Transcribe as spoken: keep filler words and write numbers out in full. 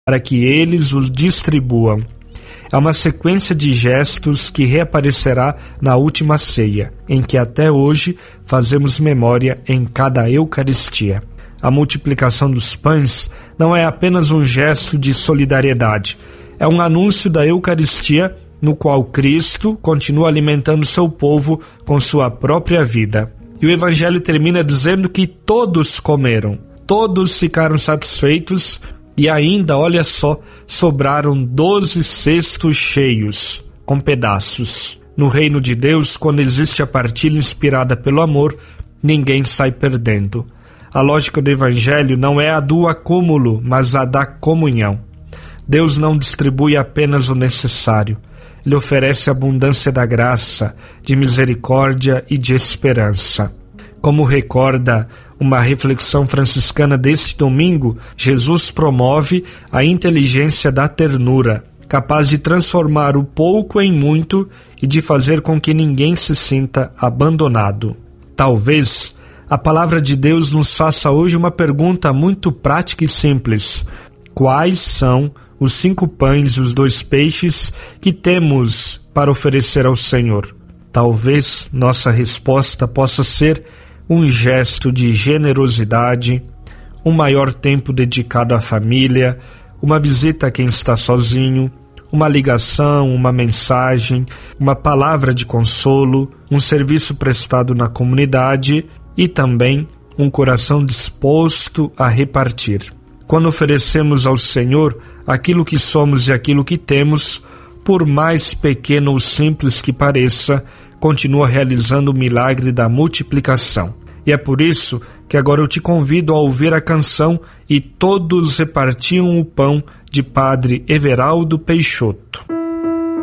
para que eles os distribuam. É uma sequência de gestos que reaparecerá na última ceia, em que até hoje fazemos memória em cada Eucaristia. A multiplicação dos pães não é apenas um gesto de solidariedade, é um anúncio da Eucaristia no qual Cristo continua alimentando seu povo com sua própria vida. E o Evangelho termina dizendo que todos comeram, todos ficaram satisfeitos e ainda, olha só, sobraram doze cestos cheios, com pedaços. No reino de Deus, quando existe a partilha inspirada pelo amor, ninguém sai perdendo. A lógica do Evangelho não é a do acúmulo, mas a da comunhão. Deus não distribui apenas o necessário. Ele oferece abundância da graça, de misericórdia e de esperança. Como recorda uma reflexão franciscana deste domingo, Jesus promove a inteligência da ternura, capaz de transformar o pouco em muito e de fazer com que ninguém se sinta abandonado. Talvez a palavra de Deus nos faça hoje uma pergunta muito prática e simples: quais são os cinco pães e os dois peixes que temos para oferecer ao Senhor? Talvez nossa resposta possa ser um gesto de generosidade, um maior tempo dedicado à família, uma visita a quem está sozinho, uma ligação, uma mensagem, uma palavra de consolo, um serviço prestado na comunidade e também um coração disposto a repartir. Quando oferecemos ao Senhor aquilo que somos e aquilo que temos, por mais pequeno ou simples que pareça, continua realizando o milagre da multiplicação. E é por isso que agora eu te convido a ouvir a canção E Todos Repartiam o Pão, de Padre Everaldo Peixoto.